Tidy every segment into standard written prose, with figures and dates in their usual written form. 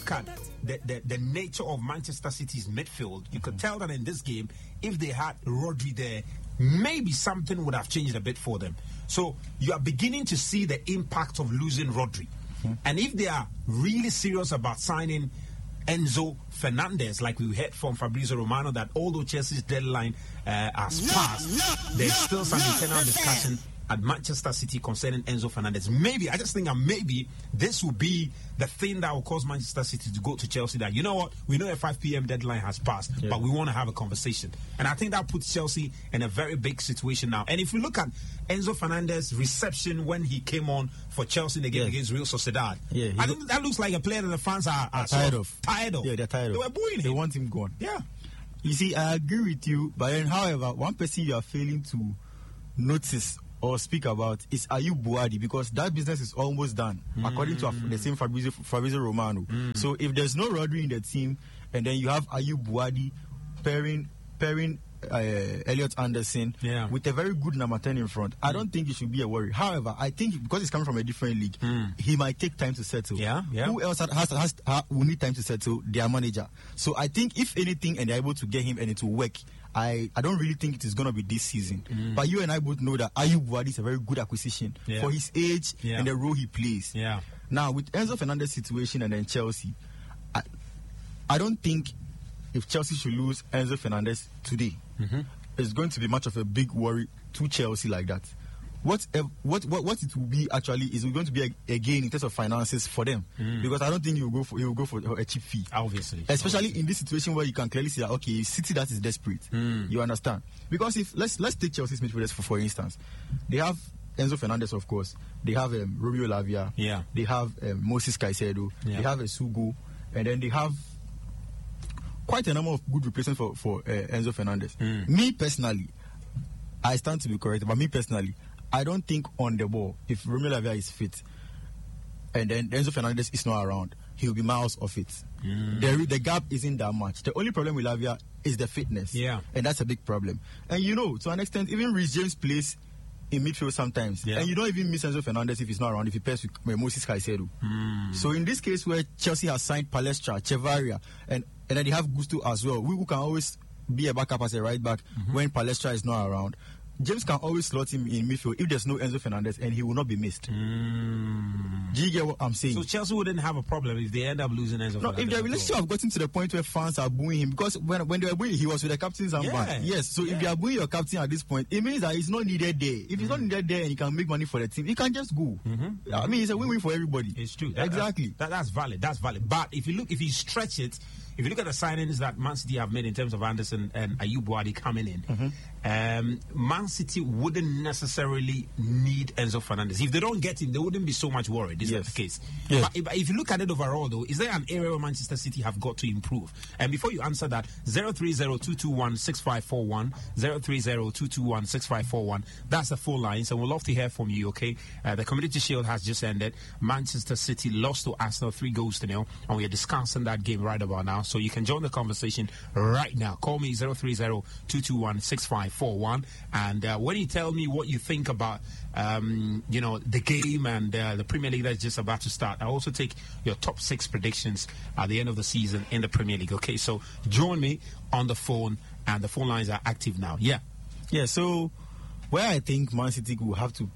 look at the nature of Manchester City's midfield, you could tell that in this game, if they had Rodri there, maybe something would have changed a bit for them. So you are beginning to see the impact of losing Rodri. And if they are really serious about signing Enzo Fernandez, like we heard from Fabrizio Romano, that although Chelsea's deadline has passed, there's still some internal discussion at Manchester City concerning Enzo Fernandez. Maybe, I just think that maybe this will be the thing that will cause Manchester City to go to Chelsea, that, you know what, we know a 5 p.m. deadline has passed, but we want to have a conversation. And I think that puts Chelsea in a very big situation now. And if you look at Enzo Fernandez's reception when he came on for Chelsea in the game against Real Sociedad, I think that looks like a player that the fans are tired of. Yeah, they're tired of. They were booing him. They want him gone. Yeah. You see, I agree with you, but then, however, one person you are failing to notice or speak about is Ayub Buadi, because that business is almost done, according to the same Fabrizio Romano. So if there's no Rodri in the team, and then you have Ayub Buadi pairing Elliot Anderson with a very good number 10 in front, I don't think it should be a worry. However, I think because he's coming from a different league, he might take time to settle. Who else will need time to settle? Their manager. So I think if anything, and they're able to get him and it will work, I don't really think it is going to be this season. But you and I both know that Ayub Buadi is a very good acquisition for his age and the role he plays. Now, with Enzo Fernandez's situation and then Chelsea, I don't think if Chelsea should lose Enzo Fernandez today, it's going to be much of a big worry to Chelsea like that. What it will be actually is going to be a gain in terms of finances for them, because I don't think he will go for a cheap fee. Obviously, especially in this situation where you can clearly see that okay, City that is desperate. You understand? Because if let's take Chelsea's midfielders for instance, they have Enzo Fernandez, of course. They have Romeo Lavia. They have Moses Caicedo. They have Sugo, and then they have quite a number of good replacements for Enzo Fernandez. Me personally, I stand to be corrected, but me personally, I don't think on the ball, if Romeo Lavia is fit and then Enzo Fernandez is not around, he'll be miles off it. The gap isn't that much. The only problem with Lavia is the fitness. And that's a big problem. And you know, to an extent, even Reece James plays in midfield sometimes. And you don't even miss Enzo Fernandez if he's not around, if he pairs with Moses Caicedo. So in this case where Chelsea has signed Palestra, Chevaria, and then they have Gusto as well, who can always be a backup as a right back when Palestra is not around. James can always slot him in midfield if there's no Enzo Fernandez, and he will not be missed. Do you get what I'm saying? So Chelsea wouldn't have a problem if they end up losing Enzo Fernandez. No, if their relationship have gotten to the point where fans are booing him, because when they were booing, he was with the captain's armband. Yes, so if they are booing your captain at this point, it means that he's not needed there. If he's not needed there and he can make money for the team, he can just go. I mean, it's a win-win for everybody. It's true. Exactly. That's valid. That's valid. But if you stretch it, if you look at the signings that Man City have made in terms of Anderson and Ayub Buadi coming in, Man City wouldn't necessarily need Enzo Fernandez. If they don't get him, they wouldn't be so much worried. This is the case. But if you look at it overall, though, is there an area where Manchester City have got to improve? And before you answer that, 030-221-6541, 030-221-6541. That's the phone lines, and we'd love to hear from you, okay? The Community Shield has just ended. Manchester City lost to Arsenal 3-0, and we are discussing that game right about now. So you can join the conversation right now. Call me 030-221-6541. And when you tell me what you think about, the game and the Premier League that's just about to start, I'll also take your top 6 predictions at the end of the season in the Premier League. Okay, so join me on the phone, and the phone lines are active now. Yeah. So where I think Man City will have to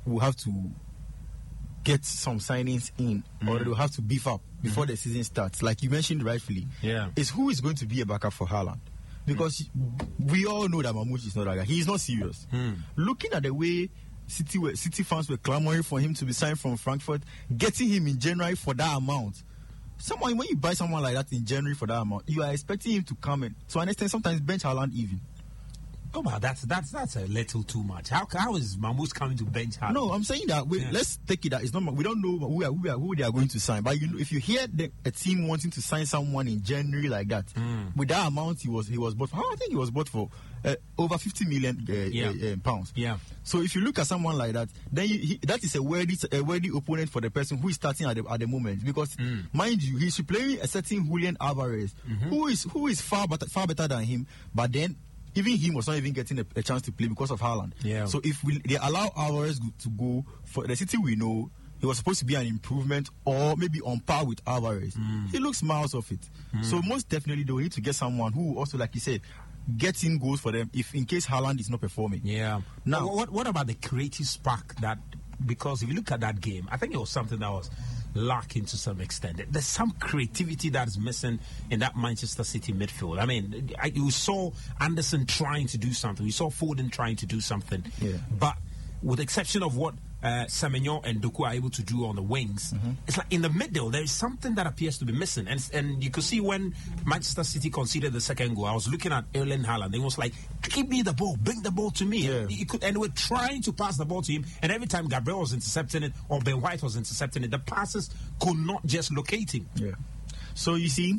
get some signings in, or they'll have to beef up before the season starts, like you mentioned rightfully, is who is going to be a backup for Haaland. Because we all know that Mamouche is not that guy. He is not serious. Looking at the way City fans were clamoring for him to be signed from Frankfurt, getting him in January for that amount. When you buy someone like that in January for that amount, you are expecting him to come in. To understand, sometimes bench Haaland even. Oh, man, that's a little too much. How is Mamouche coming to bench Haaland? No, I'm saying that let's take it that it's not. We don't know who they are going to sign. But if you hear a team wanting to sign someone in January like that, with that amount he was bought for, I think he was bought for over 50 million pounds. So if you look at someone like that, then that is a worthy opponent for the person who is starting at the moment. Because mind you, he's playing a certain Julian Alvarez, who is far better than him, but then even him was not even getting a chance to play because of Haaland. So if they allow Alvarez to go, for the City we know, he was supposed to be an improvement or maybe on par with Alvarez. He looks miles off it. So most definitely they will need to get someone who also, like you said, gets in goals for them if in case Haaland is not performing. Yeah. Now, what about the creative spark that, because if you look at that game, I think it was something that was lacking to some extent. There's some creativity that is missing in that Manchester City midfield. I mean, you saw Anderson trying to do something. You saw Foden trying to do something. Yeah. But with the exception of what Semenyo and Doku are able to do on the wings, it's like in the middle there is something that appears to be missing, and you could see when Manchester City conceded the second goal, I was looking at Erling Haaland. It was like, give me the ball, bring the ball to me. Yeah. And we're trying to pass the ball to him, and every time Gabriel was intercepting it or Ben White was intercepting it, the passes could not just locate him. Yeah. So you see,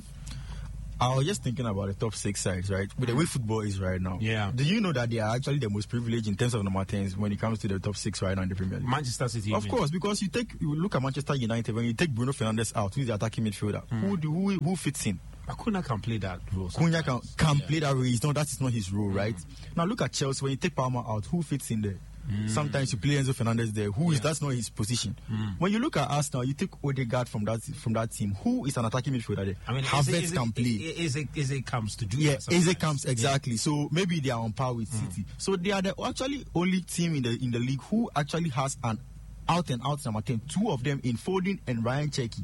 I was just thinking about the top 6 sides, right? With the way football is right now. Yeah. Do you know that they are actually the most privileged in terms of number 10s when it comes to the top 6 right now in the Premier League? Manchester City. Of course, because you look at Manchester United, when you take Bruno Fernandes out, who's the attacking midfielder, who fits in? Acuna can play that role. Cunha can play that role. That is not his role, right? Now look at Chelsea. When you take Palmer out, who fits in there? Sometimes you play Enzo Fernandez there. That's not his position. When you look at Arsenal, you take Odegaard from that team. Who is an attacking midfielder there? I mean, Havertz can play. Eze comes to do Yeah, that. Eze comes exactly. Yeah. So maybe they are on par with City. So they are the actually only team in the league who actually has an out and out number 10. 2 of them in Foden and Ryan Cherki.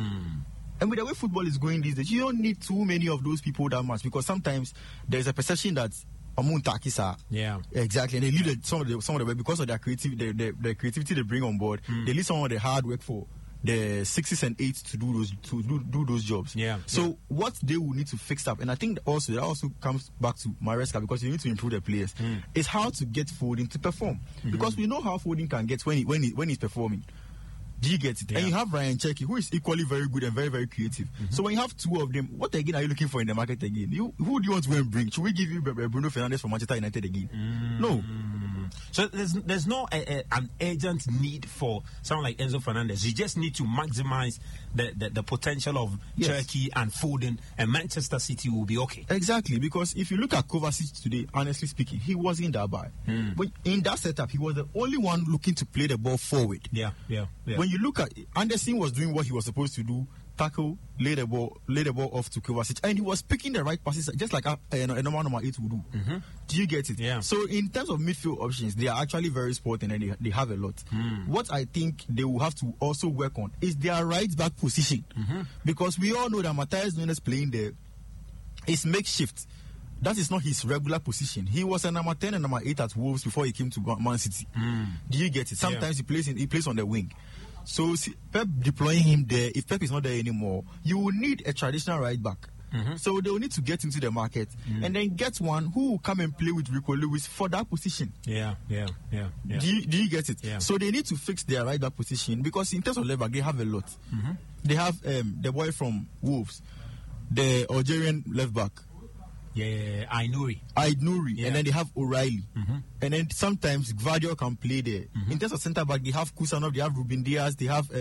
And with the way football is going these days, you don't need too many of those people that much, because sometimes there's a perception that Takisa. Yeah, exactly. And they leave some of the way because of their creativity, the creativity they bring on board. They leave some of the hard work for the 6s and 8s to do those jobs. Yeah. So what they will need to fix up, and I think that also comes back to Maresca, because you need to improve the players, is how to get Foden to perform, because we know how Foden can get when he's performing. Do you get it? Yeah. And you have Ryan Cherki, who is equally very good and very, very creative. So when you have 2 of them, what again are you looking for in the market again? Who do you want to go and bring? Should we give you Bruno Fernandes from Manchester United again? No. So there's no an urgent need for someone like Enzo Fernandez. You just need to maximize the potential of Cherki and Foden, and Manchester City will be okay. Exactly, because if you look at Kovacic today, honestly speaking, he wasn't that bad. But in that setup, he was the only one looking to play the ball forward. Yeah. When you look at Anderson, was doing what he was supposed to do: tackle, lay the ball off to Kovacic, and he was picking the right passes, just like a normal number 8 would do. Do you get it? Yeah. So in terms of midfield options, they are actually very sporting, and they have a lot. What I think they will have to also work on is their right back position, because we all know that Matthias Nunes playing there is makeshift. That is not his regular position. He was a number 10 and number 8 at Wolves before he came to Man City. Do you get it? Sometimes he plays on the wing. So Pep deploying him there, if Pep is not there anymore, you will need a traditional right back. So they will need to get into the market and then get one who will come and play with Rico Lewis for that position. Yeah. Do you get it? Yeah. So they need to fix their right back position, because in terms of left back, they have a lot. They have the boy from Wolves, the Algerian left back. Yeah, Aïnouri. Yeah. And then they have O'Reilly. And then sometimes Gvardiol can play there. In terms of centre back, they have Kusanov, they have Ruben Diaz, they have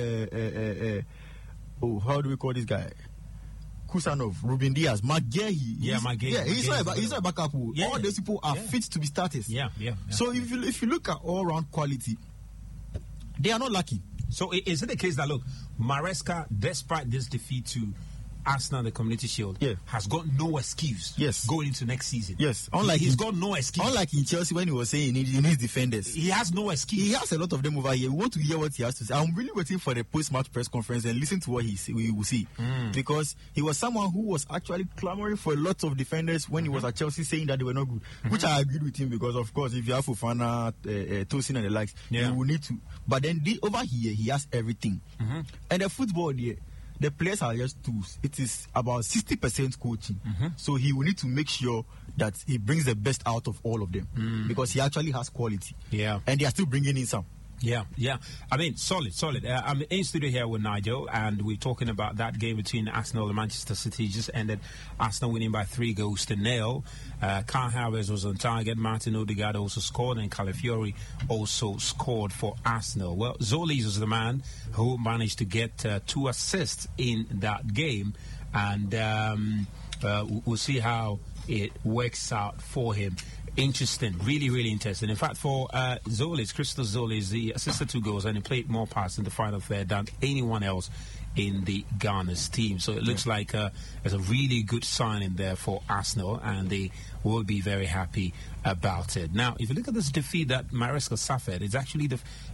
how do we call this guy? Kusanov, Ruben Diaz, McGahey. He's not a backup. All those people are fit to be starters. Yeah. So if you look at all round quality, they are not lucky. So is it the case that, look, Maresca, despite this defeat to Arsenal, the Community Shield, has got no excuse going into next season? Yes. He's got no excuse. Unlike in Chelsea, when he was saying he needs defenders. He has no excuse. He has a lot of them over here. We want to hear what he has to say. I'm really waiting for the post-match press conference and listen to what we will see. Because he was someone who was actually clamoring for a lot of defenders when he was at Chelsea, saying that they were not good. Which I agreed with him, because, of course, if you have Fofana, Tosin and the likes, you will need to. But then over here, he has everything. And the football here, the players are just tools. It is about 60% coaching. So he will need to make sure that he brings the best out of all of them, because he actually has quality. Yeah. And they are still bringing in some. Yeah. I mean, solid. I'm in studio here with Nigel, and we're talking about that game between Arsenal and Manchester City. Just ended. Arsenal winning by 3-0. Kai Havertz was on target. Martin Odegaard also scored, and Calafiori also scored for Arsenal. Well, Zolis was the man who managed to get 2 assists in that game, and we'll see how it works out for him. Interesting, really, really interesting. In fact, for Zolis, Christos Zolis, he assisted 2 goals and he played more passes in the final third than anyone else in the Ghana's team. So it looks like there's a really good signing there for Arsenal, and they will be very happy about it. Now, if you look at this defeat that Maresca suffered, it's actually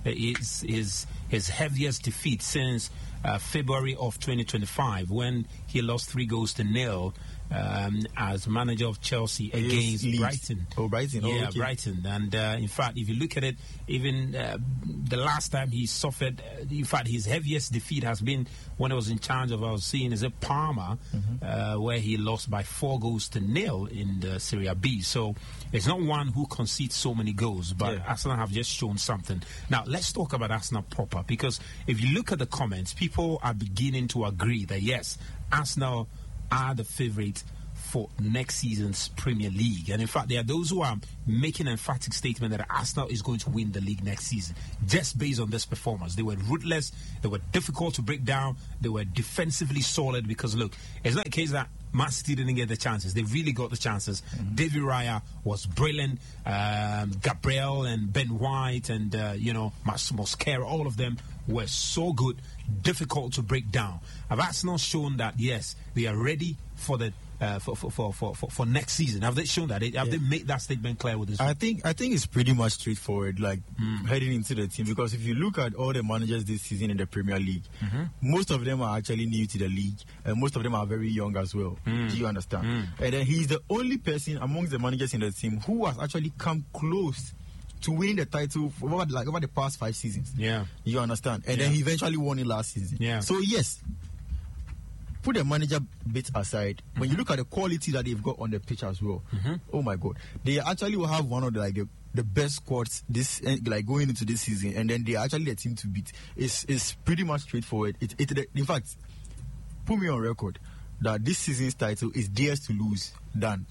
his heaviest defeat since February of 2025, when he lost 3-0 as manager of Chelsea against Brighton. Oh, Brighton. Yeah, okay. Brighton. And in fact, if you look at it, even the last time he suffered, in fact, his heaviest defeat has been when he was in charge of, I was seeing, is it Parma, where he lost by 4-0 in the Serie B. So it's not one who concedes so many goals, but Arsenal have just shown something. Now, let's talk about Arsenal proper, because if you look at the comments, people are beginning to agree that, yes, Arsenal are the favourite for next season's Premier League. And in fact, there are those who are making an emphatic statement that Arsenal is going to win the league next season, just based on this performance. They were ruthless, they were difficult to break down, they were defensively solid, because look, it's not a case that Man City didn't get the chances. They really got the chances. David Raya was brilliant. Gabriel and Ben White and, Mosquera, all of them were so good, difficult to break down. Have Arsenal shown that, yes, they are ready for the for next season? Have they shown that? Have they made that statement clear with this? I think it's pretty much straightforward, like heading into the team, because if you look at all the managers this season in the Premier League, most of them are actually new to the league, and most of them are very young as well. Do you understand? And then he's the only person amongst the managers in the team who has actually come close to winning the title over the past 5 seasons. Yeah. You understand? And then he eventually won it last season. Yeah. So yes, put the manager bit aside. When you look at the quality that they've got on the pitch as well, oh my God, they actually will have one of the best squads going into this season, and then they are actually a team to beat. It's pretty much straightforward. In fact, put me on record that this season's title is theirs to lose than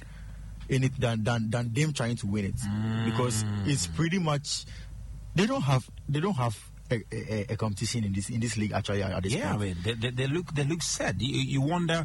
them trying to win it, because it's pretty much they don't have a competition in this league actually at this point. I mean, they look set. You wonder,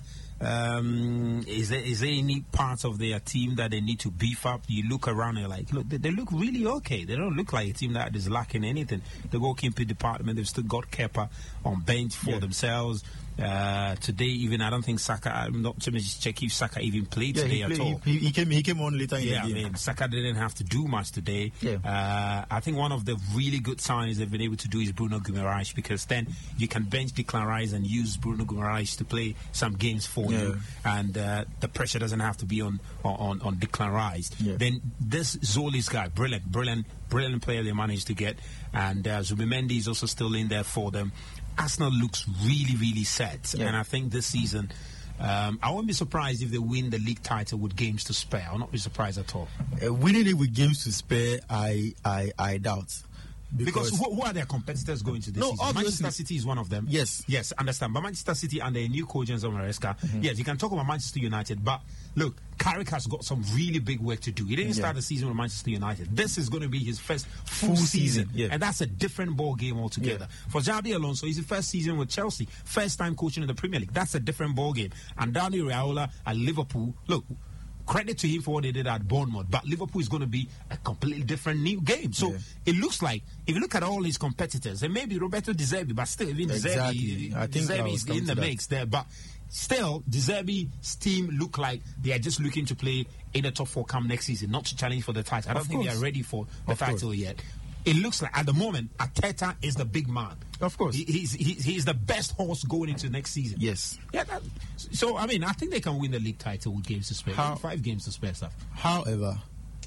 is there any parts of their team that they need to beef up? You look around and like, look, they look really okay. They don't look like a team that is lacking anything. The goalkeeping department, they've still got Kepa on bench for themselves. Today, even I don't think Saka. I'm not to check if Saka even played today at all. He came on later in the game. I mean, Saka didn't have to do much today. I think one of the really good signs they've been able to do is Bruno Guimaraes, because then you can bench Declan Rice and use Bruno Guimaraes to play some games for you, and the pressure doesn't have to be on Declan Rice. Then this Zolis guy, brilliant player they managed to get, and Zubimendi is also still in there for them. Arsenal looks really, really set, and I think this season, I won't be surprised if they win the league title with games to spare. I'll not be surprised at all. Winning it with games to spare, I doubt. Because who are their competitors going to this season? Obviously. Manchester City is one of them. Yes, understand. But Manchester City and their new coach, Enzo Maresca, yes, you can talk about Manchester United, but look, Carrick has got some really big work to do. He didn't start the season with Manchester United. This is going to be his first full season. And that's a different ball game altogether. For Xabi Alonso, it's his first season with Chelsea, first time coaching in the Premier League. That's a different ball game. And Daniel Raiola at Liverpool, look, credit to him for what they did at Bournemouth, but Liverpool is going to be a completely different new game. So it looks like, if you look at all his competitors, and maybe Roberto De Zerbi, but still, even De Zerbi, I think De Zerbi is in the mix there, but still, De Zerbi's team look like they are just looking to play in the top 4 come next season, not to challenge for the title. I don't think they are ready for the title yet. It looks like, at the moment, Arteta is the big man. Of course. He's the best horse going into next season. Yes. So, I mean, I think they can win the league title with games to spare. 5 games to spare stuff. However,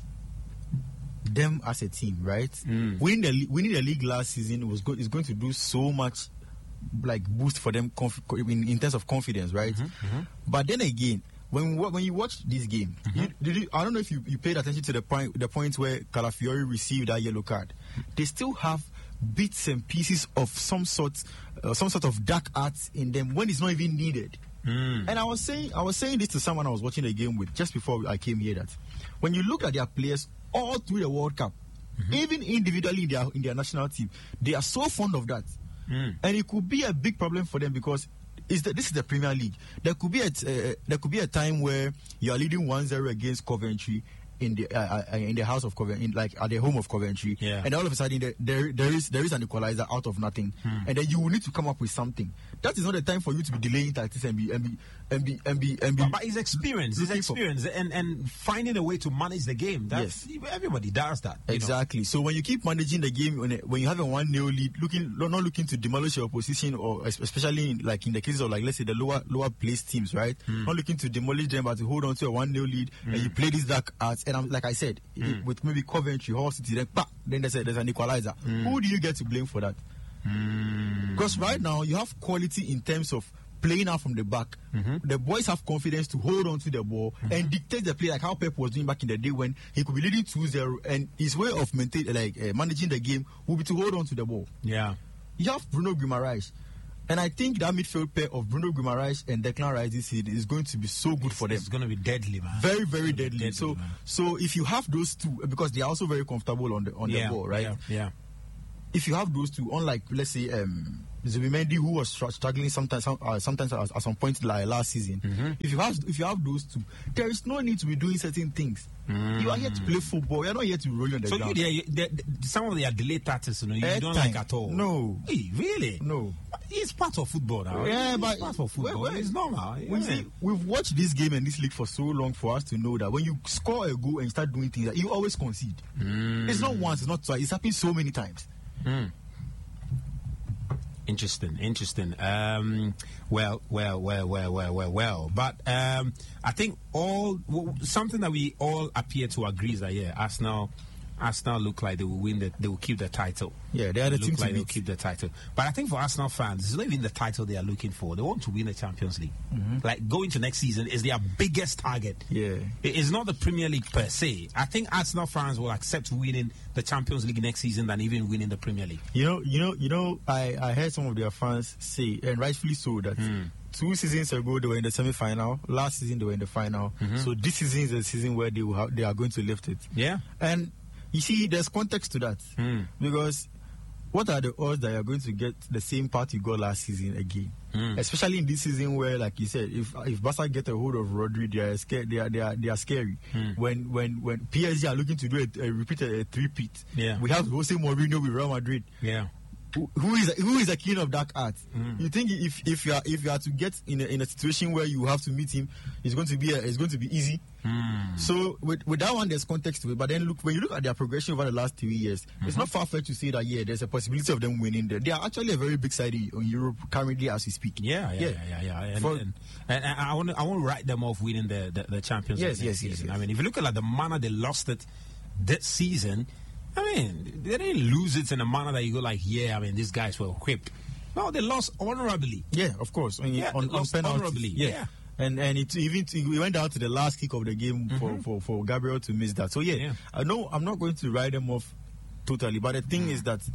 them as a team, right? Winning the league last season is going to do so much, like, boost for them in terms of confidence, right? But then again, when you watch this game, I don't know if you paid attention to the point where Calafiori received that yellow card. They still have bits and pieces of some sort of dark arts in them when it's not even needed. And I was saying this to someone I was watching the game with just before I came here, that when you look at their players all through the World Cup, even individually in their national team, they are so fond of that. And it could be a big problem for them, because this is the Premier League. There could be a time where you are leading 1-0 against Coventry in the house of Coventry, at the home of Coventry, and all of a sudden there is an equalizer out of nothing, and then you will need to come up with something. That is not the time for you to be delaying tactics and be. But his experience, and finding a way to manage the game. Everybody does that. Exactly. So when you keep managing the game, when you have a 1-0 lead, not looking to demolish your opposition, or especially in the cases of let's say the lower placed teams, right? Not looking to demolish them, but to hold on to a 1-0 lead, and you play this dark arts. And like I said, with maybe Coventry, Hull City, then there's an equalizer. Who do you get to blame for that? Because right now you have quality in terms of playing out from the back. The boys have confidence to hold on to the ball and dictate the play, like how Pep was doing back in the day when he could be leading 2-0, and his way of managing the game will be to hold on to the ball. Yeah, you have Bruno Guimaraes. And I think that midfield pair of Bruno Guimaraes and Declan Rice this season is going to be so good for them. It's going to be deadly, man. Very, very deadly. So if you have those two, because they are also very comfortable on the ball, right? Yeah. If you have those two, unlike let's say Zubimendi, who was struggling sometimes at some point last season. If you have those two, there is no need to be doing certain things. You are here to play football. You are not here to roll on the ground. So some of the delayed tactics, you don't like at all. No. Hey, really? No. It's part of football now. Yeah, but it's part of football. It's normal. We've watched this game and this league for so long for us to know that when you score a goal and you start doing things, you always concede. It's not once, it's not twice. It's happened so many times. Interesting. Well. But I think something that we all appear to agree is that Arsenal look like they will keep the title. Yeah, they are the team to beat. They will keep the title. But I think for Arsenal fans, it's not even the title they are looking for. They want to win the Champions League. Like going to next season is their biggest target. Yeah, it's not the Premier League per se. I think Arsenal fans will accept winning the Champions League next season than even winning the Premier League. I heard some of their fans say, and rightfully so, that 2 seasons ago they were in the semi-final. Last season they were in the final. So this season is the season where they are going to lift it. Yeah, and you see, there's context to that because what are the odds that you're going to get the same part you got last season again? Especially in this season where, like you said, if Barca get a hold of Rodri, they are scared. They are scary. When PSG are looking to do a three-peat, we have Jose Mourinho with Real Madrid. Yeah. Who is the king of dark art? You think if you are to get in a situation where you have to meet him, it's going to be easy. So with that one, there's context to it. But then when you look at their progression over the last 3 years, it's not far-fetched to say that there's a possibility of them winning there. They are actually a very big side in Europe currently as we speak. Yeah. And I want to write them off winning the Champions League next season. I mean, if you look at the manner they lost it this season. I mean, they didn't lose it in a manner that you go these guys were equipped. No, they lost honorably. Yeah, of course. On penalties. Honorably. Yeah. And it went down to the last kick of the game for Gabriel to miss that. So I know I'm not going to write them off totally, but the thing is that,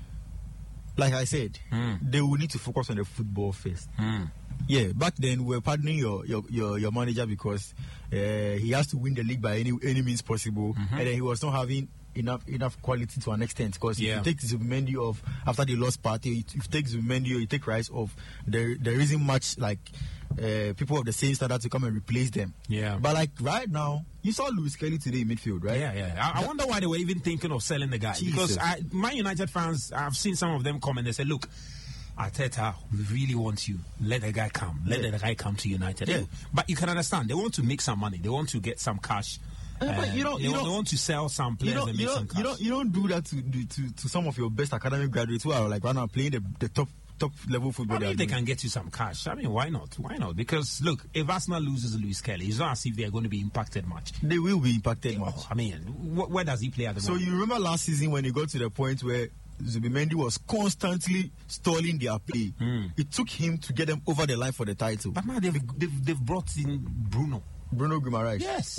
like I said, they will need to focus on the football first. Yeah, back then we're pardoning your manager because he has to win the league by any means possible, and then he was not having enough quality to an extent, because if you take Zubimendi off after the lost party, if you take Zubimendi or you take Rice off, there isn't much people of the same standard to come and replace them. Yeah. But right now, you saw Lewis Kelly today in midfield, right? Yeah. I wonder why they were even thinking of selling the guy. Jesus. Because Man United fans, I've seen some of them come and they say, look, Arteta, we really want you. Let the guy come. Let the guy come to United. Yeah. But you can understand, they want to make some money. They want to get some cash. But they want to sell some players and make some cash. You don't do that to some of your best academic graduates who are right now playing the top level football. I mean, if they can get you some cash, I mean, why not? Because look, if Arsenal loses Lewis Kelly, it's not as if they are going to be impacted much. They will be impacted much. I mean, where does he play at the moment? So you remember last season when he got to the point where Zubimendi was constantly stalling their play. It took him to get them over the line for the title. But now they've brought in Bruno Guimaraes. Yes.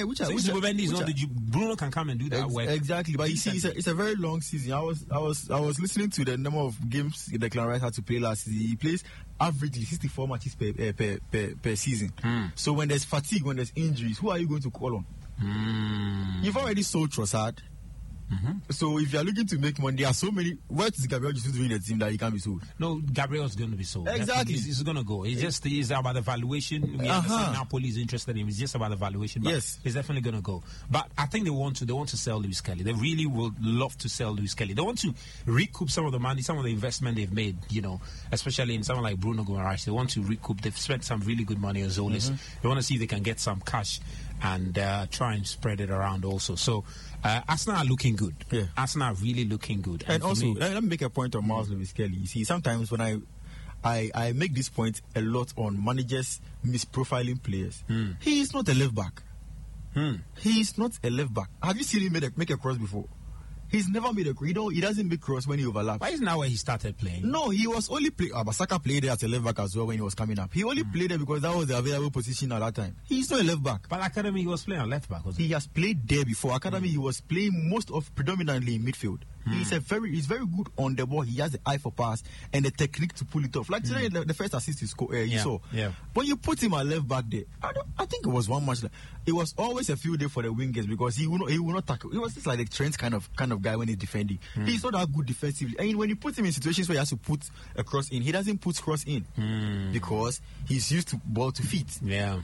Bruno can come and do that work. Exactly. But you see, it's a very long season. I was listening to the number of games Declan Rice had to play last season. He plays averagely 64 matches per season. So when there's fatigue, when there's injuries, who are you going to call on? You've already sold Trossard. So if you are looking to make money, there are so many. What is Gabriel Jesus doing in the team that he can't be sold? No, Gabriel's going to be sold. Exactly. He's going to go. It's about the valuation. We understand Napoli is interested in him. It's just about the valuation. But Yes. he's definitely going to go. But I think they want to sell Luis Kelly. They really would love to sell Luis Kelly. They want to recoup some of the money, some of the investment they've made, especially in someone like Bruno Guimaraes. They want to recoup. They've spent some really good money on Zolis. They want to see if they can get some cash and try and spread it around also. So Arsenal are looking good. Yeah. Arsenal are really looking good. And for also, me- let me make a point on Miles Lewis Kelly. You see, sometimes when I make this point a lot on managers misprofiling players. He is not a left back. He is not a left back. Have you seen him make a cross before? He's never made a cross. He doesn't make cross when he overlaps. Why isn't that where he started playing? No, he was only playing. Basaka played there as a left back as well when he was coming up. He only played there because that was the available position at that time. He's not a left back. But Academy, he was playing on left back, wasn't he? He has played there before. Academy, he was playing predominantly in midfield. He's very good on the ball. He has the eye for pass and the technique to pull it off. Like today, the first assist he saw. Yeah. When you put him at left back there, I think it was one match. It was always a field day for the wingers because he will not tackle. He was just like the Trent kind of guy when he's defending. He's not that good defensively. And when you put him in situations where he has to put a cross in, he doesn't put cross in because he's used to ball to feet. Yeah.